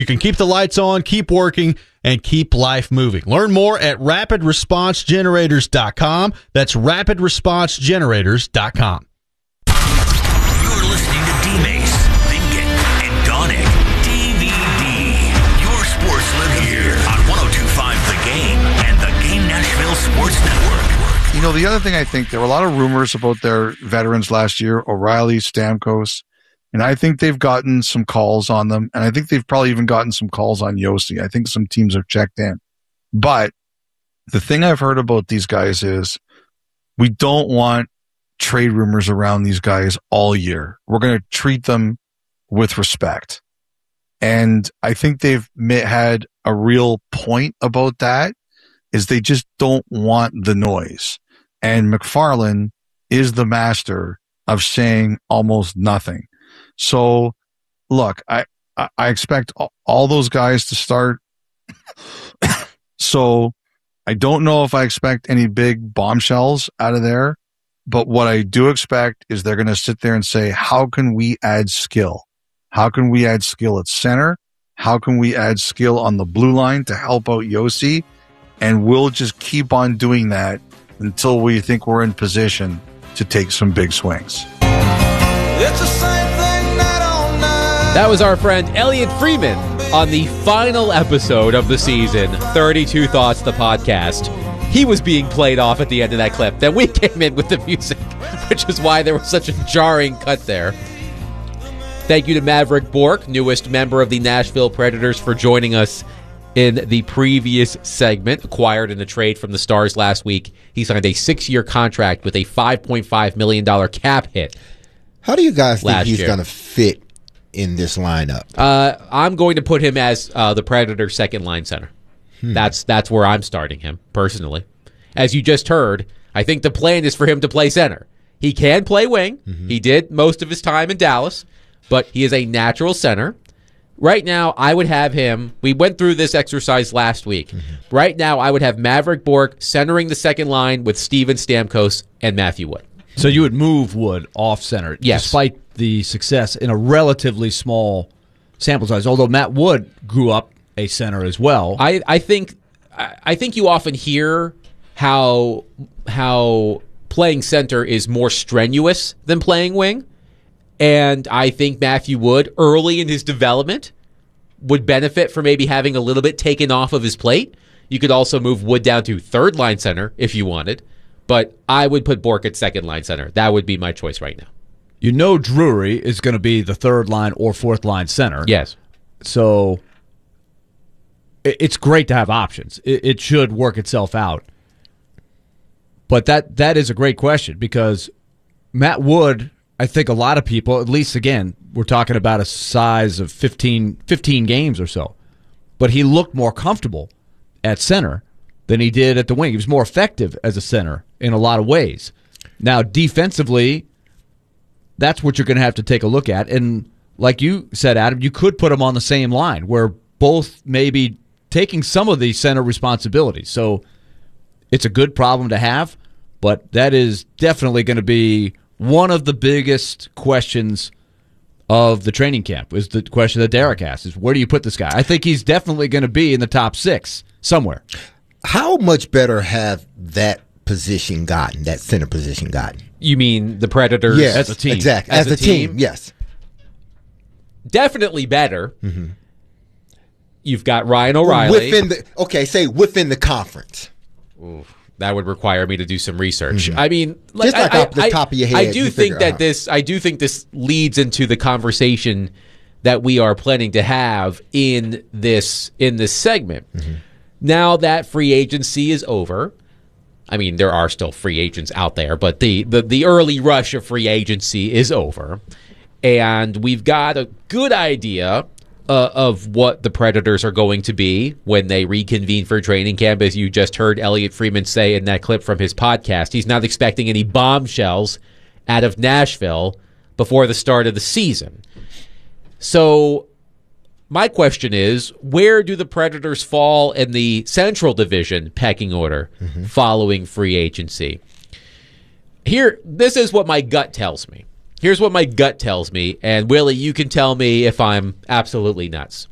You can keep the lights on, keep working, and keep life moving. Learn more at rapidresponsegenerators.com. That's rapidresponsegenerators.com. You're listening to D-Mace, Vinkin, and Donick. DVD. Your sports live here on 102.5 The Game and the Game Nashville Sports Network. You know, the other thing I think, there were a lot of rumors about their veterans last year, O'Reilly, Stamkos, and I think they've gotten some calls on them, and I think they've probably even gotten some calls on Yossi. I think some teams have checked in. But the thing I've heard about these guys is we don't want trade rumors around these guys all year. We're going to treat them with respect. And I think they've had a real point about that, is they just don't want the noise. And McFarland is the master of saying almost nothing. So, look, I expect all those guys to start. So, I don't know if I expect any big bombshells out of there. But what I do expect is they're going to sit there and say, how can we add skill? How can we add skill at center? How can we add skill on the blue line to help out Yossi? And we'll just keep on doing that until we think we're in position to take some big swings. It's the same thing night on night. That was our friend Elliot Freeman on the final episode of the season, 32 Thoughts, the podcast. He was being played off at the end of that clip. Then we came in with the music, which is why there was such a jarring cut there. Thank you to Maverick Bourque, newest member of the Nashville Predators, for joining us in the previous segment. Acquired in a trade from the Stars last week, he signed a 6-year contract with a $5.5 million cap hit. How do you guys think he's going to fit in this lineup? I'm going to put him as the Predators' second-line center. That's where I'm starting him, personally. As you just heard, I think the plan is for him to play center. He can play wing. Mm-hmm. He did most of his time in Dallas, but he is a natural center. Right now, I would have him. We went through this exercise last week. Mm-hmm. Right now, I would have Maverick Bourque centering the second line with Steven Stamkos and Matthew Wood. So you would move Wood off center, yes, despite the success in a relatively small sample size. Although Matt Wood grew up a center as well. I think you often hear how playing center is more strenuous than playing wing. And I think Matthew Wood, early in his development, would benefit from maybe having a little bit taken off of his plate. You could also move Wood down to third-line center if you wanted. But I would put Bourque at second-line center. That would be my choice right now. You know Drury is going to be the third-line or fourth-line center. Yes. So it's great to have options. It should work itself out. But that is a great question because Matt Wood, I think a lot of people, at least again, we're talking about a size of 15 games or so, but he looked more comfortable at center than he did at the wing. He was more effective as a center in a lot of ways. Now, defensively, that's what you're going to have to take a look at. And like you said, Adam, you could put them on the same line where both may be taking some of the center responsibilities. So it's a good problem to have, but that is definitely going to be one of the biggest questions of the training camp, is the question that Derek asked, is where do you put this guy? I think he's definitely going to be in the top 6 somewhere. How much better have that position gotten, that center position gotten? You mean the Predators yes, as a team? Exactly. As a team, yes. Definitely better. Mm-hmm. You've got Ryan O'Reilly. Within the conference. Ooh, that would require me to do some research. Mm-hmm. I mean, just off the top of your head. I do think this leads into the conversation that we are planning to have in this segment. Mm-hmm. Now that free agency is over, I mean, there are still free agents out there, but the early rush of free agency is over, and we've got a good idea of what the Predators are going to be when they reconvene for training camp. As you just heard Elliot Freeman say in that clip from his podcast, he's not expecting any bombshells out of Nashville before the start of the season. So my question is, where do the Predators fall in the Central Division pecking order following free agency? This is what my gut tells me. Here's what my gut tells me, and Willie, you can tell me if I'm absolutely nuts.